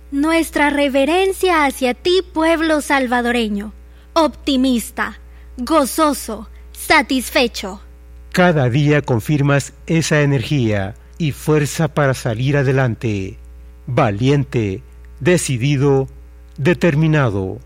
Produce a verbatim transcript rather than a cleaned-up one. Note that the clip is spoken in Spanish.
Nuestra reverencia hacia ti, pueblo salvadoreño, optimista, gozoso, satisfecho. Cada día confirmas esa energía y fuerza para salir adelante. Valiente, decidido, determinado.